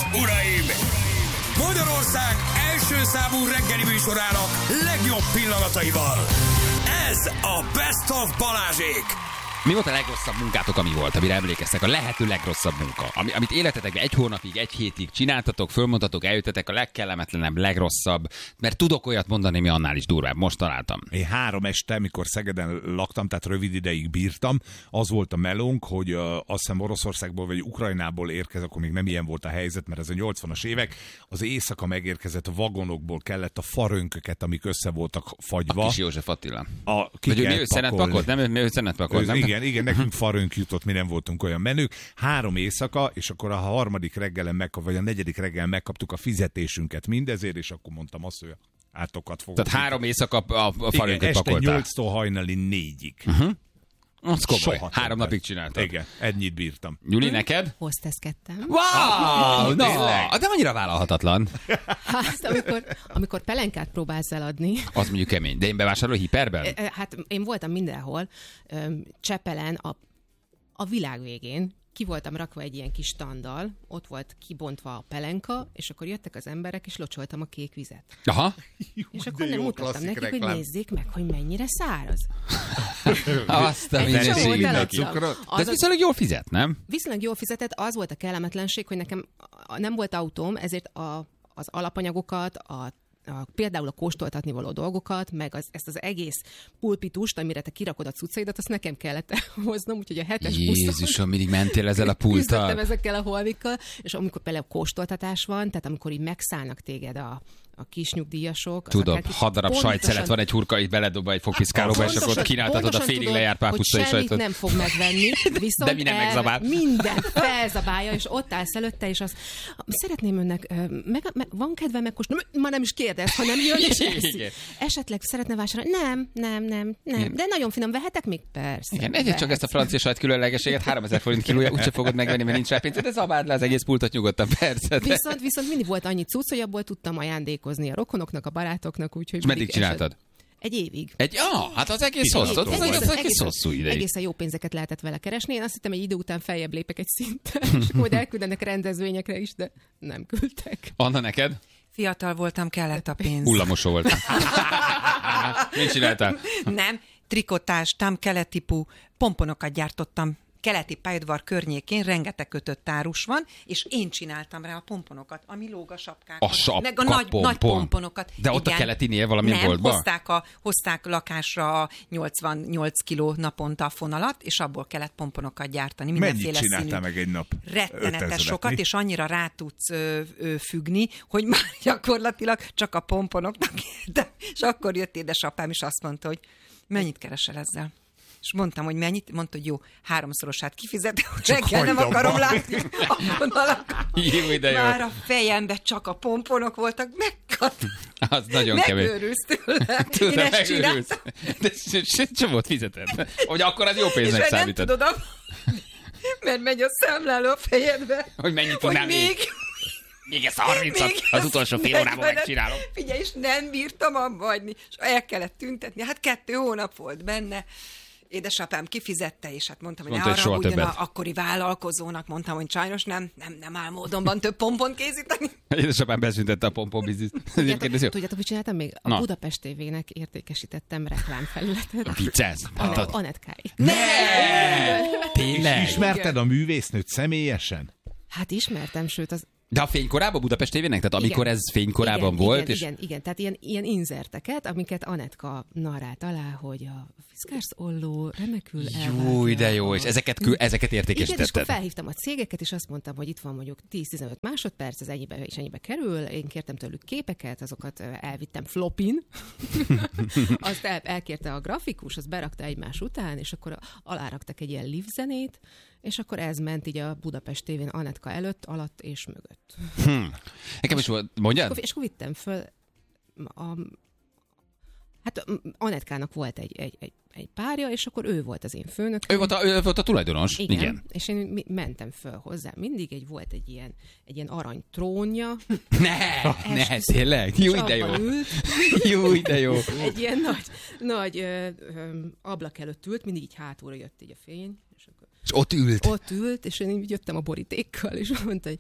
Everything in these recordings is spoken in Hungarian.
uraim! Magyarország első számú reggeli műsorának legjobb pillanataival. Ez a Best of Balázsék. Mi volt a legrosszabb munkátok, ami volt, amire emlékeztek? A lehető legrosszabb munka. Amit életetekben 1 hónapig, 1 hétig csináltatok, fölmondtatok, eljöttetek, a legkellemetlenebb, legrosszabb. Mert tudok olyat mondani, mi annál is durvább. Most találtam. Én 3 este, mikor Szegeden laktam, tehát rövid ideig bírtam, az volt a melónk, hogy azt hiszem Oroszországból vagy Ukrajnából érkezett, akkor még nem ilyen volt a helyzet, mert ez a 80-as évek, az éjszaka megérkezett vagonokból kellett a farönköket, amik össze voltak fagyva. A Kis József Attila. Vagy ő szenetpakolt, nem? Ő szenetpakolt, nem? Igen, nekünk farönk jutott, mi nem voltunk olyan menők. 3 éjszaka, és akkor a 3. reggelen vagy a 4. reggelen megkaptuk a fizetésünket mindezért, és akkor mondtam azt, hogy átokat fogok. Tehát 3 éjszaka a farönköt pakoltál. Este 8-tól hajnali 4-ig. Az komoly. Soha 3 napig csináltad. Igen, ennyit bírtam. Gyuri, neked? Hozteszkedtem. Wow! De annyira vállalhatatlan. Hát, amikor pelenkát próbálsz eladni. Az mondjuk kemény. De én bevásároló hiperben? Hát én voltam mindenhol. Csepelen, a világ végén. Ki voltam rakva egy ilyen kis standal, ott volt kibontva a pelenka, és akkor jöttek az emberek, és locsoltam a kék vizet. Aha. És akkor nem mutattam nekik, hogy nézzék meg, hogy mennyire száraz. Azt a mindenségét. De ez viszonylag jól fizet, nem? Viszonylag jól fizetett, az volt a kellemetlenség, hogy nekem nem volt autóm, ezért az alapanyagokat, például a kóstoltatni való dolgokat, meg ezt az egész pulpitust, amire te kirakod a cuccaidat, azt nekem kellett hoznom, úgyhogy a 7-es buszon... Jézusom, mindig mentél ezzel a pulttal. Küzdöttem ezekkel a holmikkal, és amikor például kóstoltatás van, tehát amikor így megszállnak téged a kis nyugdíjasok... Tudom, 6 darab sajtszelet van egy hurka, így beledobva egy fogpiszkálóba, és akkor kínáltatod a félig lejárt pápusztai sajtot. Nem fog megvenni, viszont de minden megzabál. Minden felzabálja, és ott állsz előtte, és azt szeretném önnek, van kedve megkóstolni? Már nem is kérdez, hanem jön és eszi. Esetleg szeretne vásárolni? Nem. De nagyon finom, vehetek még? Persze. Igen, egyet csak ezt a francia sajt különlegességet, 3000 forint kilója, úgyse fogod megvenni, mert nincs rá pénz, de zabáld le az egész pultot nyugodtan, persze. Viszont mindig volt annyi cucc, hogy abból tudtam ajándékozni a rokonoknak, a barátoknak, úgyhogy... És meddig csináltad? Egy évig. Hát az egész hosszú, az egész hosszú ideig. Egészen jó pénzeket lehetett vele keresni. Én azt hittem, egy idő után feljebb lépek egy szinten, és majd elküldenek rendezvényekre is, de nem küldtek. Anna, neked? Fiatal voltam, kellett a pénz. Hullamosó volt. Mit csináltál? Nem, trikotáztam, kelettípú pomponokat gyártottam. Keleti pályaudvar környékén rengeteg kötött árus van, és én csináltam rá a pomponokat, ami lóg a sapkákat. Meg a nagy pomponokat. De ott igen. A keletinél valamilyen boltban? Hozták lakásra 88 kiló naponta a fonalat, és abból kellett pomponokat gyártani. Mennyit csináltál meg egy nap? Rettenetes sokat, és annyira rá tudsz függni, hogy már gyakorlatilag csak a pomponoknak értem. És akkor jött édesapám, és azt mondta, hogy mennyit keresel ezzel? És mondtam, hogy mennyit, mondta, hogy jó, 3-szorosát kifizetem, hogy reggel nem akarom látni a vonalakat. Jó, de jó. Már a fejemben csak a pomponok voltak, az nagyon kemény. Megőrülsz tőle. Én ezt csináltam. De csomót fizeted. Hogy akkor az jó pénznek számítod. Nem tudod, mert megy a számláló a fejedbe. Hogy mennyit tudnál még ezt a 30-at az utolsó fél órában megcsinálom. Figyelj, és nem bírtam abba hagyni, és el kellett tüntetni. Hát 2 hónap volt benne. Édesapám kifizette, és hát mondtam, hogy ne arra ugyan akkori vállalkozónak, mondtam, hogy sajnos nem áll módonban több pompont készíteni. Édesapám beszüntette a pompon bizniszt. Tudjátok, hogy csináltam még? A Budapest TV-nek értékesítettem reklámfelületet. Viccelsz? Anetkáig. Ne! Tényleg? Ismerted a művésznőt személyesen? Hát ismertem, sőt az... De a fénykorában Budapest TV-nek? Tehát amikor ez fénykorában volt? Igen. Tehát ilyen inzerteket, amiket Anetka narrált alá, hogy a Fiskars Olló remekül elvágja. Jó, de jó, és ezeket értékesítetted. Igen, és akkor felhívtam a cégeket, és azt mondtam, hogy itt van mondjuk 10-15 másodperc, ez ennyibe kerül, én kértem tőlük képeket, azokat elvittem flopin, azt elkérte a grafikus, azt berakta egymás után, és akkor aláraktak egy ilyen live zenét, és akkor ez ment így a Budapest tévén Anetka előtt, alatt és mögött. Nekem is volt, mondjad? És akkor vittem föl hát Anetkának volt egy párja, és akkor ő volt az én főnök. Ő volt a tulajdonos? Igen. És én mentem föl hozzá. Mindig volt egy ilyen arany trónja. Ne, tényleg? Jó, de jó. Jó, de jó. Egy ilyen nagy ablak előtt ült, mindig így hátulra jött így a fény. És ott ült? Ott ült, és én így jöttem a borítékkal, és mondta, hogy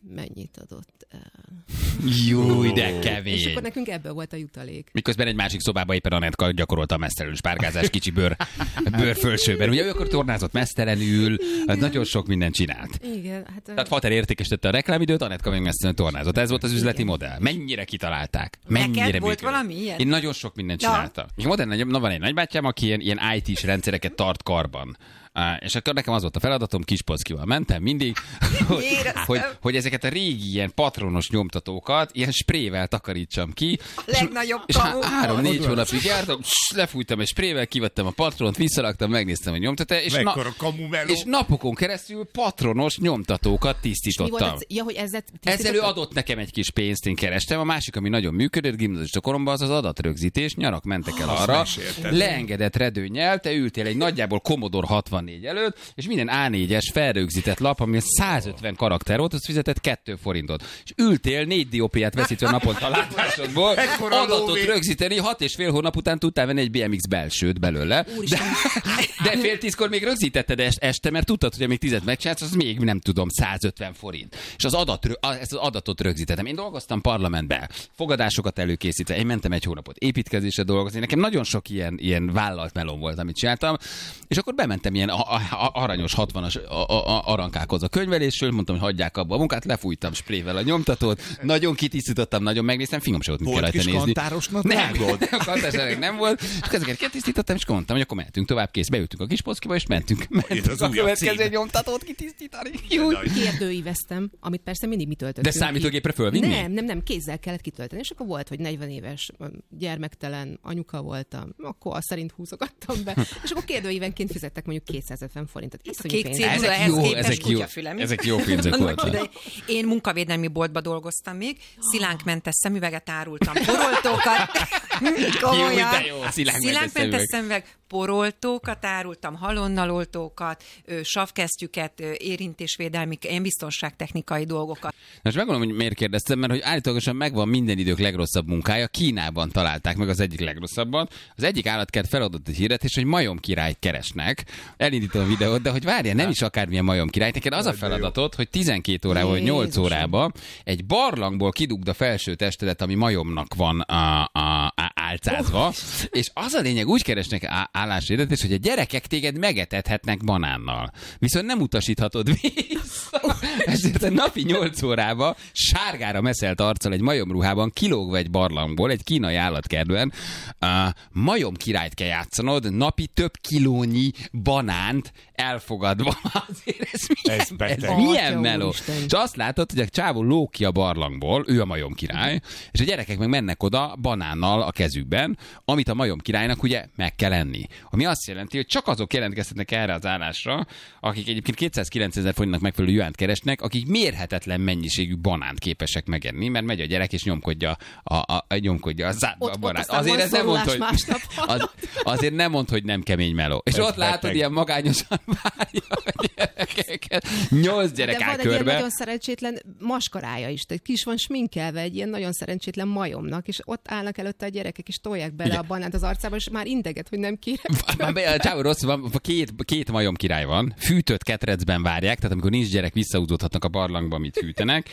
mennyit adott el. Jó, de És kevés. akkor nekünk ebből volt a jutalék. Miközben egy másik szobában éppen Anett gyakorolta a mesztelenül spárgázás kicsi bőr fölsőben. Ugye ő akkor tornázott mesztelenül, nagyon sok mindent csinált. Igen, hát... Tehát Fater értékesítette a reklámidőt, Anett meg mesztelenül tornázott. Ez volt az üzleti modell. Mennyire kitalálták? Mennyire Neked volt működött? valami ilyen? Én nagyon sok mindent csináltam. Van egy nagybátyám, aki ilyen IT-s rendszereket tart karban. És akkor nekem az volt a feladatom, Kispolszkival mentem mindig, hogy ezeket a régi ilyen patronos nyomtatókat ilyen sprével takarítsam ki. A legnagyobb és kamu. 3-4 hónapig jártam, lefújtam egy sprével, kivettem a patront, visszaraktam, megnéztem, hogy nyomtató, és napokon keresztül patronos nyomtatókat tisztítottam. Hogy ezzel ő adott nekem egy kis pénzt, én kerestem. A másik, ami nagyon működött gimnazista koromban, az adatrögzítés. Nyarak mentek el arra, leengedett redőnnyel, te ültél egy nagyjából Commodore 64 előtt, és minden A4-es felrögzített lap, ami 150 karakter volt, az fizetett 2 forintot. És ültél 4 diópiát veszítve naponta látásodból, adatot rögzíteni, 6,5 hónap után tudtál venni egy BMX belsőt belőle. De fél 10-kor még rögzítetted este, mert tudtad, hogy amíg 10-et megcsinálsz, az még nem tudom, 150 forint. És ezt az adatot rögzítettem. Én dolgoztam parlamentben, fogadásokat előkészítve, én mentem egy hónapot építkezésre dolgozni. Nekem nagyon sok ilyen vállalt melón volt, amit csináltam, és akkor bementem ilyen aranyos 60-as arankálkoz a könyvelésről, mondtam, hogy hagyják abba a munkát, lefújtam sprével a nyomtatót, nagyon kitisztítottam, nagyon megnéztem, fingom se volt, mit kell rajta nézni. Kantárosnak nem kantárosnak nem volt, és ezeket kitisztítottam, és mondtam, hogy akkor mehetünk tovább, kész, beültünk a Kispolszkiba, és mentünk a következő nyomtatót kitisztítani. Kérdőíveztem, amit persze mindig mi töltöttünk. De számítógépre fölvinni? Nem, kézzel kellett kitölteni, és akkor volt, hogy 40 éves gyermektelen anyuka voltam, akkor azt szerint húzogattam be, és akkor kérdőívenként fizettek mondjuk 250 forintot. Ezek jó pénzek voltak. Én munkavédelmi boltba dolgoztam még, szilánkmentes szemüveget árultam, poroltókat, komolyan, szilánkmentes szemüveg, poroltókat árultam, halonnaloltókat, savkesztyüket, érintésvédelmi, ilyen biztonságtechnikai dolgokat. Most megmondom, hogy miért kérdeztem, mert hogy állítólagosan megvan minden idők legrosszabb munkája. Kínában találták meg az egyik legrosszabbat. Az egyik állatkert feladott egy hirdetést, hogy majomkirályt keresnek. Elindítom a videót, de hogy várjál, nem is akármilyen majomkirályt. Neked az a feladatod, hogy 12 órában vagy 8 órában egy barlangból kidugd a felső testedet, ami majomnak van álcázva, és az a lényeg, úgy keresnek álláshirdetés, hogy a gyerekek téged megetethetnek banánnal. Viszont nem utasíthatod vissza. Ezért a napi 8 órába sárgára meszelt arccal egy majomruhában kilógva egy barlangból, egy kínai állatkertben, majom királyt kell játszanod, napi több kilónyi banánt elfogadva. Azért ez milyen meló. És azt látod, hogy a csávó lóg ki a barlangból, ő a majom király, és a gyerekek meg mennek oda banánnal a kezükben, amit a majom királynak ugye meg kell enni. Ami azt jelenti, hogy csak azok jelentkezhetnek erre az állásra, akik egyébként 209 000 forintnak megfelelő juánt keresnek, akik mérhetetlen mennyiségű banánt képesek megenni, mert megy a gyerek és nyomkodja a zádba a banánt. Azért ez nem mond, hogy azért nem mond, hogy nem kemény meló. És ott látod, ilyen magányosan várja a gyerekeket. 8 gyerek áll körbe. De van egy nagyon szerencsétlen maskarája is. Tehát ki is van sminkelve egy ilyen nagyon szerencsétlen majomnak, és ott állnak előtte a gyerekek, és tolják bele a banánt az arcába, és már integet, hogy nem kérek. Csávó rossz van, két majom király van, fűtött ketrecben várják, tehát amikor nincs gyerek, visszahúzódhatnak a barlangba, amit fűtenek.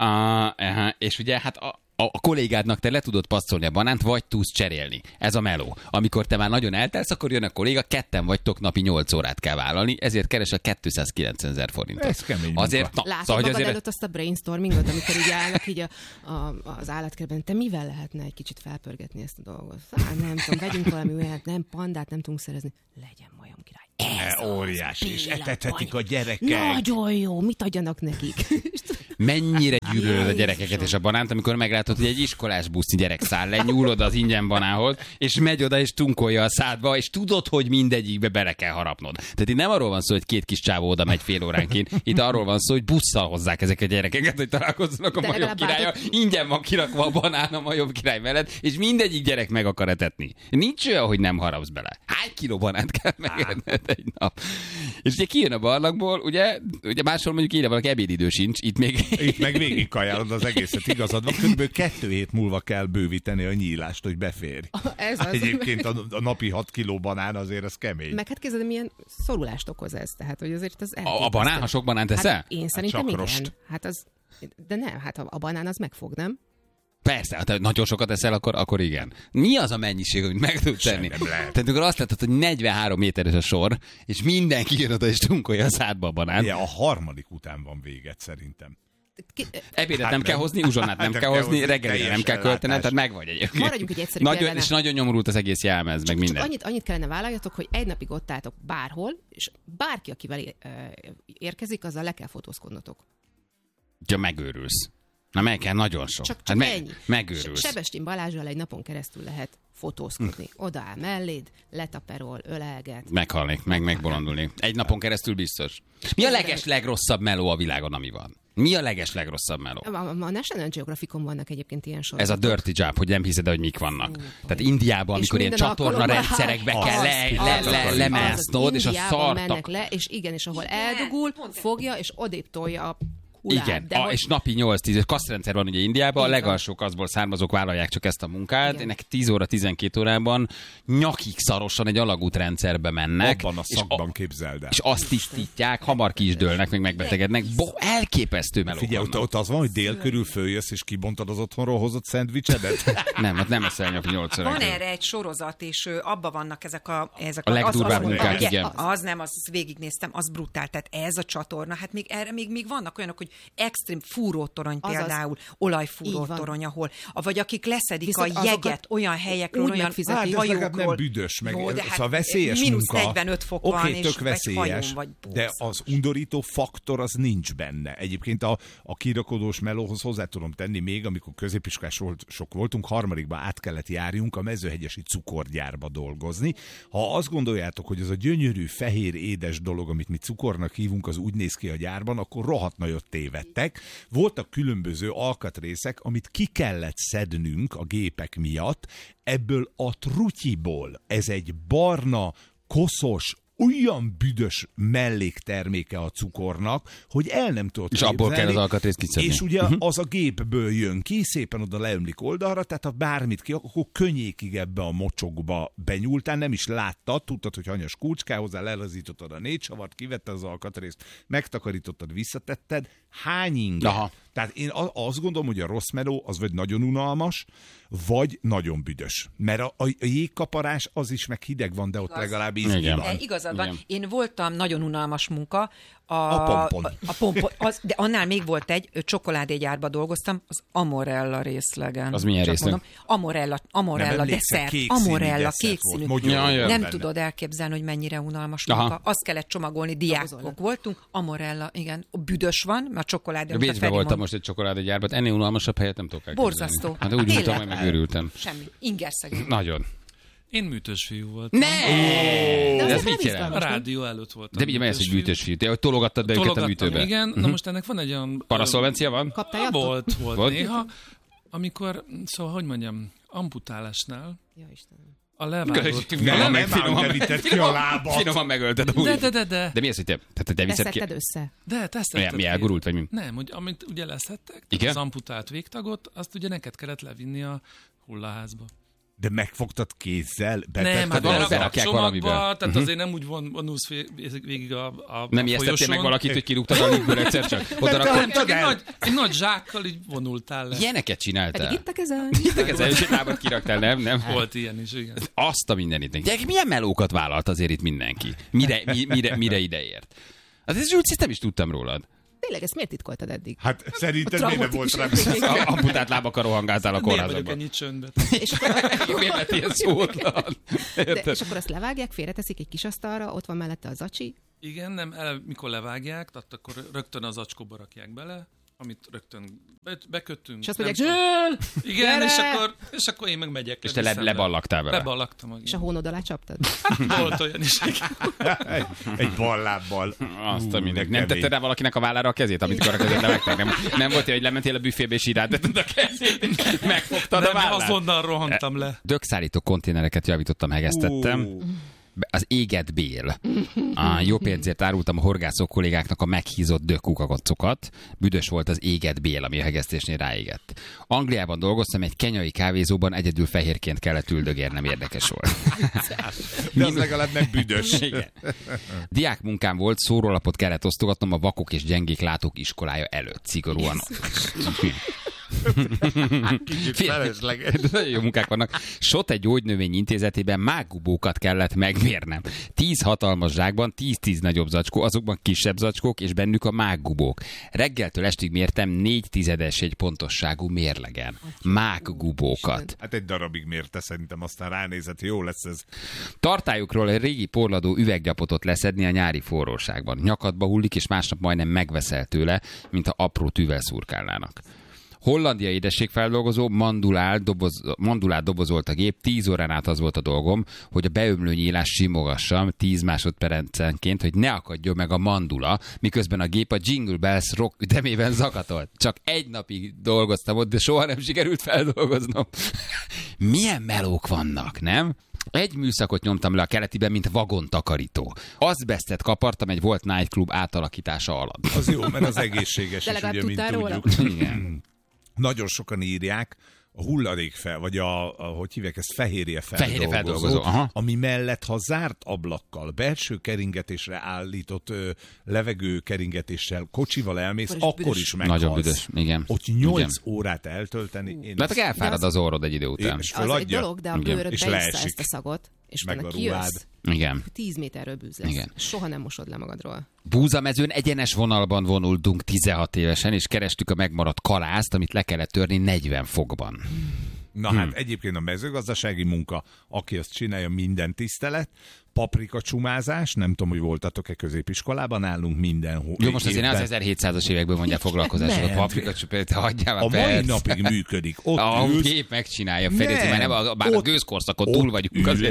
És ugye hát a kollégádnak te le tudod passzolni a banánt, vagy tudsz cserélni. Ez a meló. Amikor te már nagyon eltelsz, akkor jön a kolléga, ketten vagytok, napi 8 órát kell vállalni, ezért keres a 290 000 forintot. Ez kemény. Azért, látod magad előtt azt a brainstormingot, amikor így állnak így az állatkertben, te mivel lehetne egy kicsit felpörgetni ezt a dolgot? Nem tudom, vegyünk valami olyat, nem pandát nem tudunk szerezni, legyen majom király. Óriási, és etethetik a gyerekek. Nagyon jó, mit adjanak nekik? Mennyire gyűlölöd a gyerekeket és a banánt, amikor meglátod, hogy egy iskolás busznyi gyerek száll le, nyúlod az ingyen banához, és megy oda és tunkolja a szádba, és tudod, hogy mindegyikbe bele kell harapnod. Tehát itt nem arról van szó, hogy két kis csávó oda megy fél óránként, itt arról van szó, hogy busszal hozzák ezek a gyerekeket, hogy találkozzanak a majom királya. Ingyen van kirakva a banán a majom király mellett, és mindegyik gyerek meg akar etetni. Nincs olyan, hogy nem harapsz bele. Hány kiló banánt kell megenned egy nap? És ugye kijön a barlangból, ugye máshol mondjuk ide valaki ebédidő sincs, itt még... Itt meg végig kajálod az egészet, igazad van. Körülbelül 2 hét múlva kell bővíteni a nyílást, hogy beférj. Ez az. Egyébként a napi 6 kiló banán azért az kemény. Meg hát képzeld, milyen szorulást okoz ez. Tehát, hogy azért az A banán, ha sok banánt teszel? Hát én szerintem csak igen. rost. Hát az... De nem, hát a banán az megfog, nem? Persze, ha te nagyon sokat eszel, akkor igen. Mi az a mennyiség, amit meg tudsz tenni? Nem lehet. Tehát amikor azt látod, hogy 43 méteres a sor, és mindenki jön oda és tunkolja a szádba a banán. Ja, a harmadik után van véget szerintem. Ebédet nem kell hozni, uzsonnát nem kell hozni, reggelire nem kell költened, tehát megvagy egyébként. Maradjunk egy egyszerű példánál. És nagyon nyomorult az egész jelmez, meg minden. Csak annyit kellene vállaljatok, hogy egy napig ott álltok bárhol, és bárki, akivel érkezik, azzal le kell fotózkodnotok. Ja, megőrülsz. Na meg kell nagyon sok. Csak Hát ennyi. Megőrülsz. Sebestyen Balázsral egy napon keresztül lehet fotózkodni. Odaáll melléd, letaperol, ölelget. Meghalnék, megbolondulnék. Egy napon keresztül biztos. Mi a legrosszabb meló a világon, ami van? Mi a legrosszabb meló? A National Geographicon vannak egyébként ilyen sorozatok. Ez a dirty job, hogy nem hiszed, hogy mik vannak. Tehát Indiában, amikor ilyen csatornarendszerekbe kell lemásznod, és a szartak. Mennek le, és igen, és ahol eldugul, fogja, és odébb tolja a hulát. Igen, de és napi 8-10 kaszrendszer van ugye Indiában, a legalsó kaszból származók vállalják csak ezt a munkát, Igen. ennek 10 óra, 12 órában nyakig szarosan egy alagútrendszerbe mennek. Abban a szakban képzeld el. És azt tisztítják, hamar ki is dőlnek, meg megbetegednek. Elképesztő melók Figyelj, vannak. ott az van, hogy dél körül följössz, és kibontad az otthonról hozott szendvicsedet? Nem, ott nem eszel napi 8 óra. Van erre egy sorozat, és abban vannak ezek a legdurvább munkák, ugye, igen. Az nem, azt végignéztem, az brutál. Tehát ez a csatorna, hát még erre még vannak olyanok, hogy extrém fúrótorony például, olajfúrótorony, ahol, vagy akik leszedik viszont a jeget olyan helyekről, úgy olyan megfizetik. Hát ez legalább nem hajókról. büdös, meg Jó, de szóval veszélyes mínusz munka. 45 fok van, Oké, és tök vagy veszélyes, hajón, vagy de az undorító faktor az nincs benne. Egyébként a kirakodós melóhoz hozzá tudom tenni még, amikor középiskolások voltunk, harmadikba át kellett járjunk a mezőhegyesi cukorgyárba dolgozni. Ha azt gondoljátok, hogy az a gyönyörű, fehér, édes dolog, amit mi cukornak hívunk, az úgy néz ki a gyárban, akkor rohadt nagyot tévedtek. Voltak különböző alkatrészek, amit ki kellett szednünk a gépek miatt, ebből a trutyiból. Ez egy barna, koszos, olyan büdös mellékterméke a cukornak, hogy el nem tudod És abból kell az alkatrészt kiszedni. És ugye az a gépből jön ki, szépen oda leömlik oldalra, tehát ha bármit ki, akkor könnyékig ebbe a mocsokba benyúltál, nem is láttad, tudtad, hogy hanyas kulcská, hozzá lelazítottad a 4 savart, kivetted az alkatrészt, megtakarítottad, visszatetted. Hány inge? Aha. Tehát én azt gondolom, hogy a rossz meló az vagy nagyon unalmas, vagy nagyon büdös. Mert a jégkaparás az is meg hideg van, de ott legalább ízli Igen. van. Igazad van. Igen. Én voltam nagyon unalmas munka. A pompon. A pompon. De annál még volt egy, csokoládégyárba dolgoztam, az Amorella részlegen. Az milyen Csak részleg? mondom, Amorella Nem emlékszem, desszert. kékszínű Amorella desszert kékszínű. volt, mogyoró Ja, Nem benne. tudod elképzelni, hogy mennyire unalmas Aha. munka. Azt kellett csomagolni, diákok Ahozolnak. voltunk. Amorella, igen. Büdös van, mert a csokoládé. amit a Bécsben Feri voltam mond. most egy csokoládégyárban, ennél unalmasabb helyet nem tudok elképzelni. Borzasztó. Hát úgy Tényleg. mondtam, hogy megőrültem. Semmi. Ingerszegény. Nagyon. Én műtős fiú voltam. Ne! De De ez az mit nem jelent? izgalmas. A rádió előtt voltam. De mi ez, hogy műtős fiú? Te hogy tologattad be őket a Tologattam, műtőbe? igen. Na most ennek van egy olyan... Paraszolvencia van? Kaptál jattot? Volt Volt? néha. Amikor, szóval, hogy mondjam, amputálásnál Ja, Istenem. a levágott... Nem vitted ki a lábat. Finoman megölted. Úgy. De. De mi az, hogy te viszed ki? Beszedted össze. De, tesztelted. Mi elgurult, vagy mi? Nem, hogy amit ugye leszedtek, Igen? az amputált végtagot, azt ugye neked kellett levinni a hullaházba. De megfogtad kézzel? Nem, Betetted hát a- valami berakják berakják csomagba, valamibe. tehát azért nem úgy vonulsz végig a Nem ijesztettél meg folyosón. valakit, hogy kirúgtad a liftből egyszer csak? Oda Nem, rakod. csak egy nagy zsákkal így vonultál le. Ilyeneket Pedig csináltál? itt a kezem. Ez első lábat kiraktál, nem? Volt ilyen is, igen. Azt a mindenit. Gyerekek, milyen melókat vállalt azért itt mindenki? Mire ideért? Hát ez úgy nem is tudtam rólad. Tényleg, ezt miért titkoltad eddig? Hát szerinted miért nem volt rá? A amputált lábakkal rohangáltál a Miért vagyok kórházakban. ennyit csöndben? Miért lett ilyen szótlan? De, és akkor azt levágják, félreteszik egy kis asztalra, ott van mellette az acsi. Igen, nem, mikor levágják, tehát akkor rögtön az acskóba rakják bele, amit rögtön bekötünk. És azt nem mondják, tudom. Zsül! Igen, Gyere! és akkor én meg megyek. És te viszem le. leballaktál vele. Leballagtam. És a hónod alá csaptad? Volt olyan is. Egy ballábbal. Azt a mindenki. Nem kemény. tetted rá valakinek a vállára a kezét, amit a kezed levágták? Nem volt, hogy lementél a büfébe és így rátetted a kezét, megfogtad a Nem, vállát? azonnal rohantam le. Dögszállító konténereket javítottam, hegesztettem. Az éget bél. A jó pénzért árultam a horgászok kollégáknak a meghízott dökkukacokat. Büdös volt az éget bél, ami a hegesztésnél ráégett. Angliában dolgoztam, egy kenyai kávézóban egyedül fehérként kellett üldögérnem, érdekes volt. De az legalább nem büdös. Igen. Diákmunkám volt, szórólapot kellett osztogatnom a vakok és gyengék látók iskolája előtt. Szigorúan. Kicsit felesleges. Nagyon jó munkák vannak. Sote gyógynövény intézetében mággubókat kellett megmérnem. 10 hatalmas zsákban, 10-10 nagyobb zacskó, azokban kisebb zacskók, és bennük a mággubók. Reggeltől estig mértem 4/10 egy pontosságú mérlegen. Mággubókat. Hát egy darabig mérte, szerintem aztán ránézett, jó lesz ez. Tartályukról egy régi porladó üveggyapotot leszedni a nyári forróságban. Nyakadba hullik, és másnap majdnem megveszel tőle, mint ha apró tűvel szurkálnának. Hollandia édességfeldolgozó, mandulát dobozolt a gép, 10 órán át az volt a dolgom, hogy a beömlő nyílás simogassam 10 másodpercenként, hogy ne akadjon meg a mandula, miközben a gép a Jingle Bells rock ütemében zakatolt. Csak egy napig dolgoztam ott, de soha nem sikerült feldolgoznom. Milyen melók vannak, nem? Egy műszakot nyomtam le a keletiben, mint vagontakarító. Azbesztet kapartam egy volt nightclub átalakítása alatt. Az jó, mert az egészséges is, ugye, mint tudjuk. Igen. Nagyon sokan írják a hulladékfel, vagy hogy hívják ezt, fehérje feldolgozó, ami mellett, ha zárt ablakkal, belső keringetésre állított levegő keringetéssel, kocsival elmész, akkor is meghalsz. Nagyon büdös, igen. Ott 8 órát eltölteni. De hát elfárad az orrod egy idő után. És az egy dolog, de a bőröd beissza ezt a szagot, és meg utána a ruhád. kijössz, Igen. 10 méterről bűz lesz. Igen. Soha nem mosod le magadról. Búzamezőn egyenes vonalban vonultunk 16 évesen, és kerestük a megmaradt kalászt, amit le kellett törni 40 fokban. Na hát egyébként a mezőgazdasági munka, aki azt csinálja, minden tisztelet, paprika csumázás, nem tudom, hogy voltatok-e középiskolában, nálunk minden Jó, most azért az 1700-as évekből mondja foglalkozásokat. Paprika csupát, hagyjál már, a mai persze. napig működik. Ott A ülsz, gép megcsinálja, Feri, már a gőzkorszakon túl vagyunk. Ott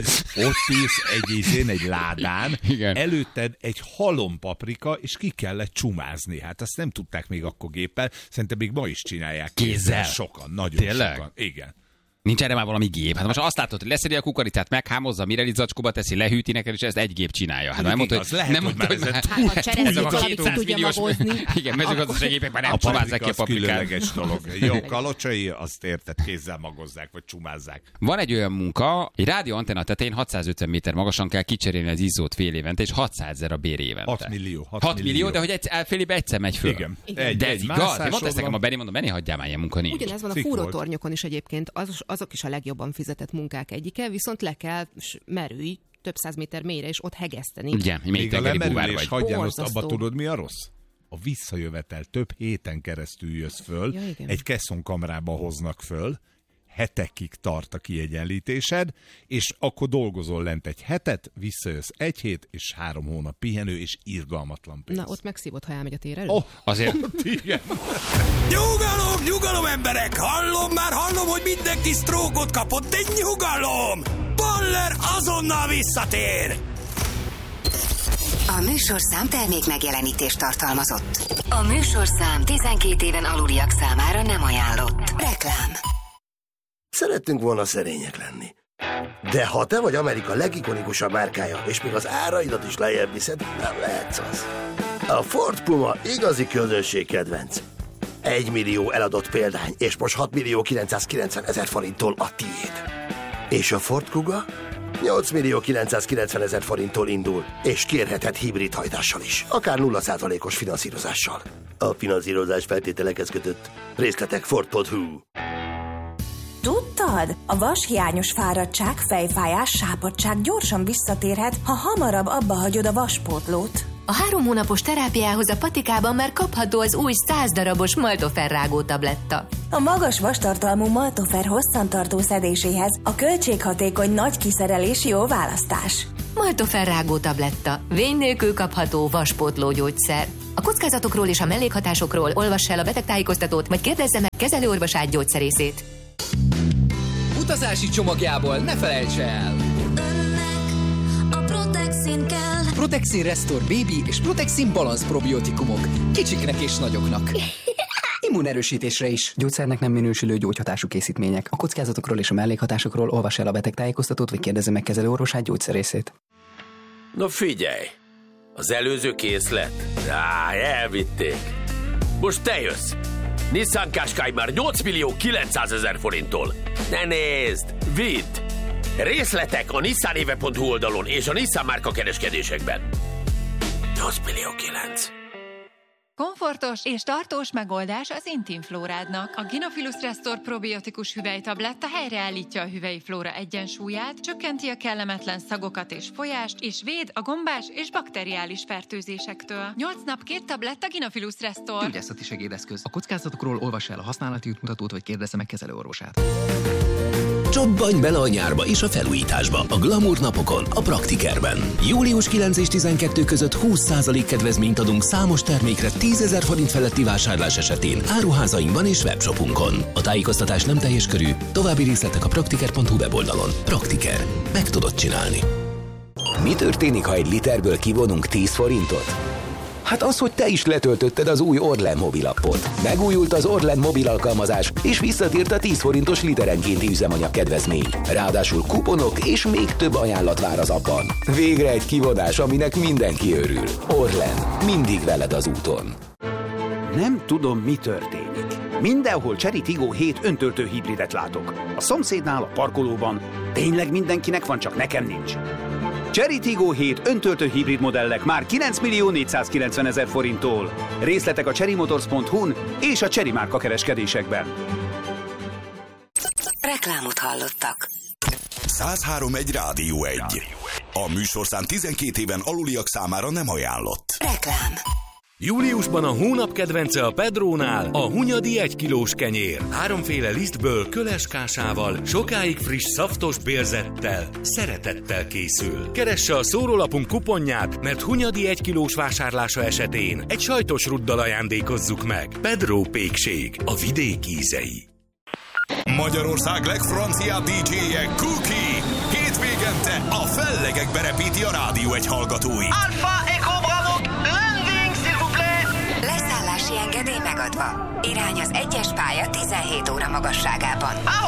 ülsz egy ládán, Igen. előtted egy halom paprika, és ki kellett csumázni. Hát azt nem tudták még akkor géppel, szerintem még ma is csinálják. Kézzel? Sokan, nagyon Tényleg? sokan. Igen. Nincs erre már valami gép. Hát most azt látod, hogy leszedi a kukoricát, meghámozza, mireli zacskóba teszi, lehűti neked, és ezt egy gép csinálja. Hát nem mondta, igaz, hogy lehet, nem hogy mondta, már hogy ez már... Ha cserezét valamit ki tudja magozni. Igen, mezőgazdasági gépek már nem csumázzák ki a paprikát. Különleges dolog. Jó, kalocsai, azt érted, kézzel magozzák, vagy csumázzák. Van egy olyan munka, egy rádió antenna tetején 650 méter magasan kell kicserélni az izzót fél évente, és 600 000 a bér évente. 6 millió. 6 millió, de hogy fél évben egyszer megy föl. Igen. De ez igaz? Mondta ezt nekem a Beni, mondom, Beni, hagyjál már, ilyen munka nincs. Ugyanez van a Cikk volt. fúrótornyokon is egyébként, azok is a legjobban fizetett munkák egyike, viszont le kell merülj több 100 méter mélyre, és ott hegeszteni. Igen, még Még a tengeri búvár lemerülés, vagy. hagyjál ott, Borzasztó. abba tudod, mi a rossz? A visszajövetel több héten keresztül jössz föl, Ja, igen. egy kesszonkamrába hoznak föl, hetekig tart a kiegyenlítésed, és akkor dolgozol lent egy hetet, visszajössz egy hét, és 3 hónap pihenő, és irgalmatlan pénz. Na, ott megszívod, ha elmegy a tér elő. Azért Igen. Nyugalom, nyugalom, emberek! Hallom, hogy mindenki sztrókot kapott, de nyugalom! Baller azonnal visszatér! A műsorszám termék megjelenítést tartalmazott. A műsorszám 12 éven aluliak számára nem ajánlott. Reklám. Szerettünk volna szerények lenni. De ha te vagy Amerika legikonikusabb márkája, és még az áraidat is lejjebb viszed, nem lehetsz az. A Ford Puma igazi közönségkedvenc. 1 millió eladott példány, és most 6 millió 990 000 forinttól a tiéd. És a Ford Kuga? 8 millió 990 000 forinttól indul, és kérheted hibrid hajtással is, akár 0%-os finanszírozással. A finanszírozás feltételekhez kötött. Részletek Ford.hu. Tudtad? A vashiányos fáradtság, fejfájás, sápadtság gyorsan visszatérhet, ha hamarabb abba hagyod a vaspótlót. A 3 hónapos terápiához a patikában már kapható az új 100 darabos Maltofer rágó tabletta. A magas vastartalmú Maltofer hosszantartó szedéséhez a költséghatékony nagy kiszerelés jó választás. Maltofer rágó tabletta. Vény nélkül kapható vaspótló gyógyszer. A kockázatokról és a mellékhatásokról olvass el a betegtájékoztatót, vagy kérdezze meg kezelőorvosát gyógyszerészét. Utazási csomagjából ne felejts el! A Protexin kell. Protexin Restore Baby és Protexin Balance probiotikumok. Kicsiknek és nagyoknak. Immunerősítésre is. Gyógyszernek nem minősülő gyógyhatású készítmények. A kockázatokról és a mellékhatásokról olvass el a betegtájékoztatót, vagy kérdezze meg kezelőorvosát gyógyszerészét. No figyelj, az előző készlet? Elvitték. Most te jössz. Nissan Qashqai már 8.900.000 forinttól. Ne nézd, vidd! Részletek a nissanéve.hu oldalon és a Nissan márka kereskedésekben. 8.900.000. Komfortos és tartós megoldás az Intimflórádnak. A Gynophilus Restore probiotikus hüvelytabletta helyreállítja a hüvelyi flóra egyensúlyát, csökkenti a kellemetlen szagokat és folyást, és véd a gombás és bakteriális fertőzésektől. 8 nap 2 tabletta Gynophilus Restore. Gyógyászati segédeszköz. A kockázatokról olvassa el a használati útmutatót, vagy kérdezze meg kezelőorvosát. Csobbanj bele a nyárba és a felújításba a Glamour napokon, a Praktikerben. Július 9 és 12 között 20% kedvezményt adunk számos termékre 10.000 forint feletti vásárlás esetén áruházainkban és webshopunkon. A tájékoztatás nem teljes körű, további részletek a praktiker.hu weboldalon. Praktiker. Meg tudod csinálni. Mi történik, ha egy literből kivonunk 10 forintot? Hát az, hogy te is letöltötted az új Orlen mobilappot. Megújult az Orlen mobil alkalmazás, és visszatért a 10 forintos literenkénti üzemanyag kedvezmény. Ráadásul kuponok és még több ajánlat vár az appban. Végre egy kivonás, aminek mindenki örül. Orlen. Mindig veled az úton. Nem tudom, mi történik. Mindenhol Chery Tiggo 7 öntöltő hibridet látok. A szomszédnál, a parkolóban. Tényleg mindenkinek van, csak nekem nincs. Chery Tiggo 7 öntöltő hibrid modellek már 9.490.000 forinttól. Részletek a cherrymotors.hu-n és a Chery márka kereskedésekben. Reklámot hallottak. 103.1 Rádió 1. A műsorszám 12 éven aluliak számára nem ajánlott. Reklám. Júliusban a hónap kedvence a Pedrónál a Hunyadi 1 kilós kenyér. 3 féle lisztből, köleskásával, sokáig friss, szaftos bélzettel, szeretettel készül. Keresse a szórólapunk kuponját, mert Hunyadi 1 kilós vásárlása esetén egy sajtos ruddal ajándékozzuk meg. Pedró pékség, a vidék ízei. Magyarország legfranciább DJ-je Cookie. Hétvégente a fellegekbe repíti a Rádió 1 hallgatói. Alpha Echo Bravo, landing, s'il vous plaît! Leszállási engedély megadva. Irány az 1-es pálya 17 óra magasságában.